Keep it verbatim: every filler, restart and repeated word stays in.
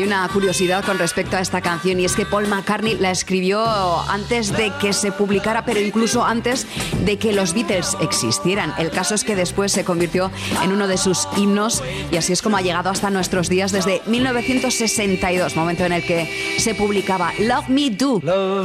hay una curiosidad con respecto a esta canción, y es que Paul McCartney la escribió antes de que se publicara, pero incluso antes de que los Beatles existieran. El caso es que después se convirtió en uno de sus himnos, y así es como ha llegado hasta nuestros días desde mil novecientos sesenta y dos, momento en el que se publicaba Love Me Do.